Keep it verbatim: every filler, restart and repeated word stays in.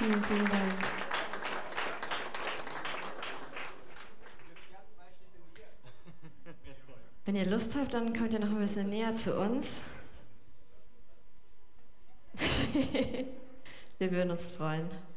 Vielen, vielen Dank. Wenn ihr Lust habt, dann kommt ihr noch ein bisschen näher zu uns. Wir würden uns freuen.